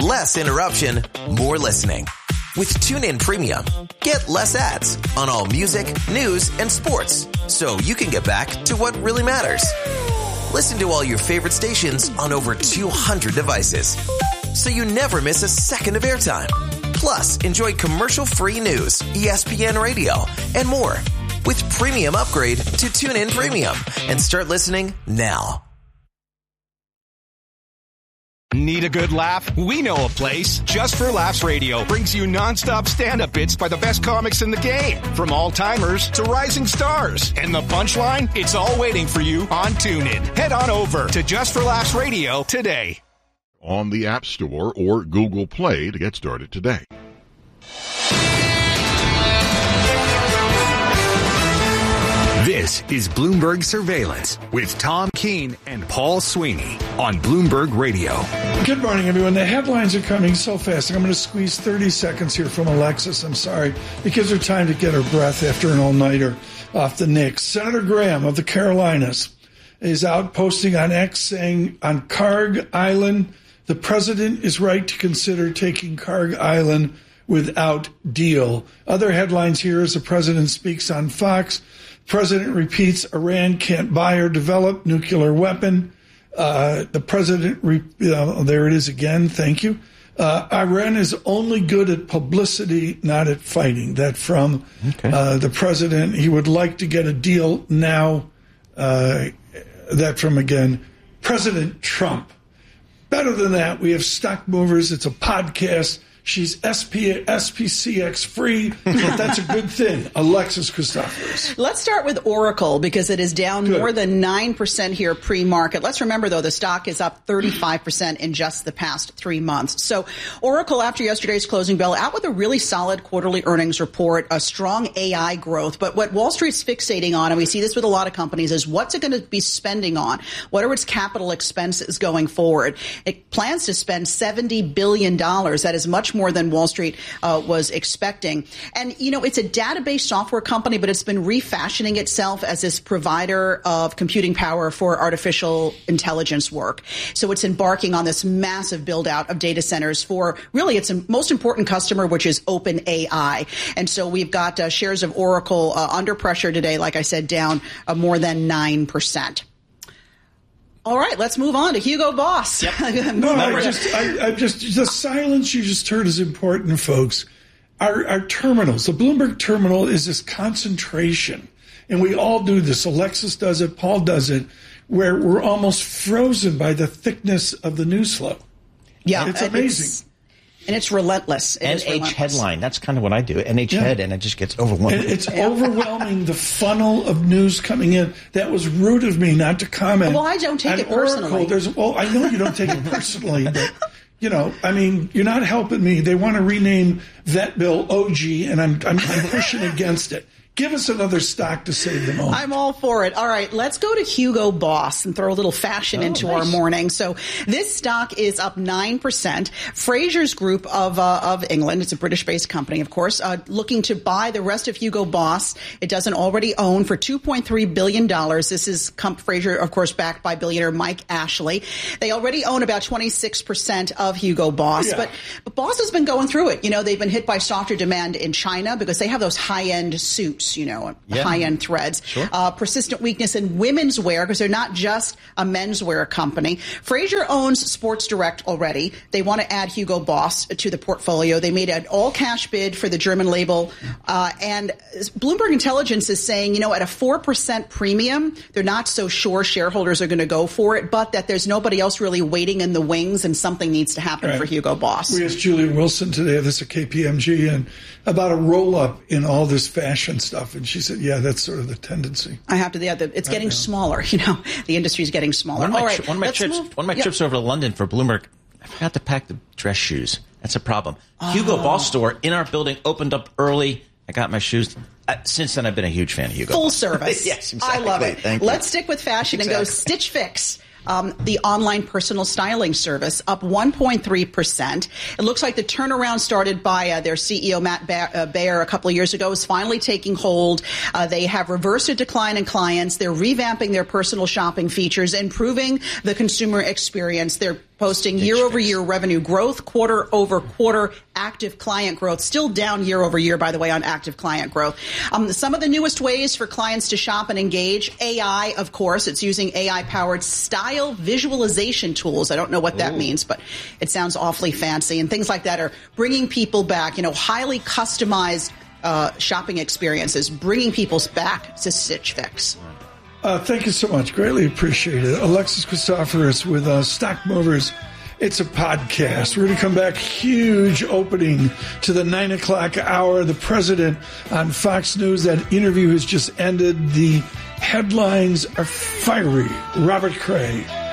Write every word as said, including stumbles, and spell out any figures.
Less interruption, more listening. With TuneIn Premium, get less ads on all music, news, and sports, so you can get back to what really matters. Listen to all your favorite stations on over two hundred devices, so you never miss a second of airtime. Plus, enjoy commercial-free news, E S P N Radio, and more. With Premium Upgrade to TuneIn Premium, and start listening now. Need a good laugh? We know a place. Just for Laughs Radio brings you nonstop stand-up bits by the best comics in the game. From all-timers to rising stars. And the punchline? It's all waiting for you on TuneIn. Head on over to Just for Laughs Radio today. On the App Store or Google Play to get started today. This is Bloomberg Surveillance with Tom Keene and Paul Sweeney on Bloomberg Radio. Good morning, everyone. The headlines are coming so fast. I'm going to squeeze thirty seconds here from Alexis. I'm sorry. It gives her time to get her breath after an all-nighter off the Knicks. Senator Graham of the Carolinas is out posting on X saying on Carg Island, the president is right to consider taking Carg Island without deal. Other headlines here as the president speaks on Fox. President repeats Iran can't buy or develop nuclear weapon. Uh, the president, re- uh, there it is again. Thank you. Uh, Iran is only good at publicity, not at fighting. That from okay. uh, the president. He would like to get a deal now. Uh, that from, again, President Trump. Better than that, we have Stock Movers. It's a podcast. She's S P, S P C X free, but that's a good thing. Alexis Christoforous. Let's start with Oracle because it is down good. more than nine percent here pre-market. Let's remember, though, the stock is up thirty-five percent in just the past three months. So Oracle, after yesterday's closing bell, out with a really solid quarterly earnings report, a strong A I growth. But what Wall Street's fixating on, and we see this with a lot of companies, is what's it going to be spending on? What are its capital expenses going forward? It plans to spend seventy billion dollars. That is much more than Wall Street uh, was expecting. And, you know, it's a database software company, but it's been refashioning itself as this provider of computing power for artificial intelligence work. So it's embarking on this massive build out of data centers for really its most important customer, which is OpenAI. And so we've got uh, shares of Oracle uh, under pressure today, like I said, down uh, more than nine percent. All right, let's move on to Hugo Boss. Yep. no, I just, I, I just, the silence you just heard is important, folks. Our, our terminals, the Bloomberg terminal is this concentration, and we all do this. Alexis does it, Paul does it, where we're almost frozen by the thickness of the news flow. Yeah, it's amazing. It's, and it's relentless. It N H relentless. headline. That's kind of what I do. N H yeah. head, and it just gets overwhelming. And it's overwhelming, the funnel of news coming in. That was rude of me not to comment. Well, I don't take on it personally. Oracle, there's, well, I know you don't take it personally, but, you know, I mean, you're not helping me. They want to rename Vet Bill O G, and I'm, I'm, I'm pushing against it. Give us another stock to save the moment. I'm all for it. All right, let's go to Hugo Boss and throw a little fashion oh, into nice. our morning. So this stock is up nine percent. Frasers Group of uh, of England, it's a British-based company, of course, uh, looking to buy the rest of Hugo Boss. It doesn't already own for two point three billion dollars. This is Comp Fraser, of course, backed by billionaire Mike Ashley. They already own about twenty-six percent of Hugo Boss. Yeah. But, but Boss has been going through it. You know, they've been hit by softer demand in China because they have those high-end suits. You know, yeah. high-end threads. Sure. Uh, persistent weakness in women's wear because they're not just a menswear company. Fraser owns Sports Direct already. They want to add Hugo Boss to the portfolio. They made an all-cash bid for the German label. Uh, and Bloomberg Intelligence is saying, you know, at a four percent premium, they're not so sure shareholders are going to go for it, but that there's nobody else really waiting in the wings and something needs to happen right. for Hugo Boss. We asked Julia Wilson today, this at K P M G, and about a roll-up in all this fashion stuff. And she said, yeah, that's sort of the tendency. I have to, yeah, the, it's getting smaller, you know. The industry is getting smaller. One of my, all right, tri- one of my trips, move. one of my yep. trips over to London for Bloomberg, I forgot to pack the dress shoes. That's a problem. Oh. Hugo Boss store in our building opened up early. I got my shoes. Uh, since then, I've been a huge fan of Hugo Full Boss. service. Yes, exactly. I love it. Thank Let's you. stick with fashion exactly. and go Stitch Fix. Um, the online personal styling service up one point three percent. It looks like the turnaround started by uh, their C E O, Matt ba- uh, Baer, a couple of years ago is finally taking hold. Uh, they have reversed a decline in clients. They're revamping their personal shopping features, improving the consumer experience. They're posting year-over-year revenue growth, quarter-over-quarter active client growth, still down year-over-year, by the way, on active client growth. Um, some of the newest ways for clients to shop and engage, A I, of course. It's using A I-powered style visualization tools. I don't know what that Ooh. means, but it sounds awfully fancy. And things like that are bringing people back, you know, highly customized uh, shopping experiences, bringing people back to Stitch Fix. Uh, thank you so much. Greatly appreciate it. Alexis Christoforous with uh, Stock Movers. It's a podcast. We're going to come back. Huge opening to the nine o'clock hour. The president on Fox News. That interview has just ended. The headlines are fiery. Robert Cray.